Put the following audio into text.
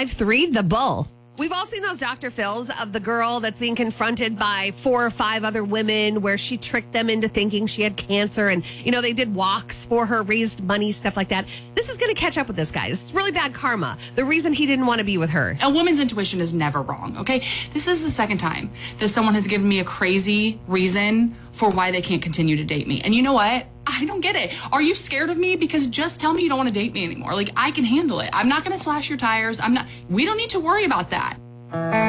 1053, The Bull. We've all seen those Dr. Phils of the girl that's being confronted by 4 or 5 other women where she tricked them into thinking she had cancer. And, they did walks for her, raised money, stuff like that. This is going to catch up with this guy. It's really bad karma. The reason he didn't want to be with her. A woman's intuition is never wrong, okay? This is the second time that someone has given me a crazy reason for why they can't continue to date me. And you know what? I don't get it. Are you scared of me? Because just tell me you don't want to date me anymore. I can handle it. I'm not going to slash your tires. We don't need to worry about that.